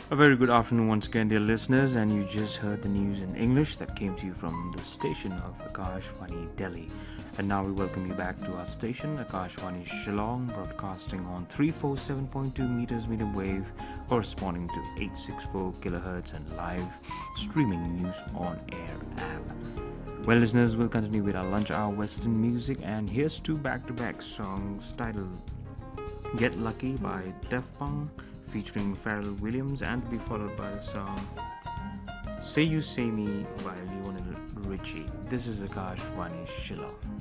A very good afternoon once again, dear listeners, and you just heard the news in English that came to you from the station of Akashvani Delhi. And now we welcome you back to our station, Akashvani Shillong, broadcasting on 347.2 meters medium wave, corresponding to 864 kilohertz, and live streaming news on air app. Well, listeners, we'll continue with our lunch hour Western music, and here's two back-to-back songs titled Get Lucky by Def Punk featuring Pharrell Williams, and to be followed by the song Say You Say Me by Lionel Richie. This is Akash Vani Shillong.